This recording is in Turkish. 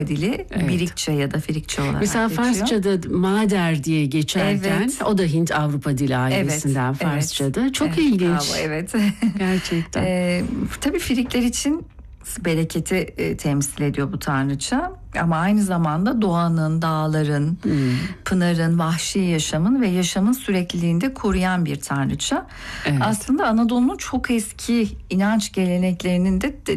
dili, Evet. Birikçe ya da Frikçe olarak Mesela geçiyor. Farsça'da mader diye geçerken Evet. o da Hint-Avrupa dili ailesinden Evet, Farsça'da. Çok evet, ilginç. bravo, evet. Gerçekten. Tabii Frikler için bereketi temsil ediyor bu tanrıça. Ama aynı zamanda doğanın, dağların, pınarın, vahşi yaşamın ve yaşamın sürekliliğini de koruyan bir tanrıça. Evet. Aslında Anadolu'nun çok eski inanç geleneklerinin de